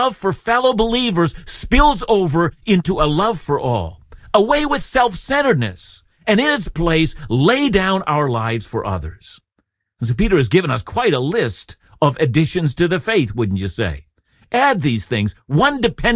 love for fellow believers spills over into a love for all. Away with self-centeredness, and in its place, lay down our lives for others. And so Peter has given us quite a list of additions to the faith, wouldn't you say? Add these things, one dependent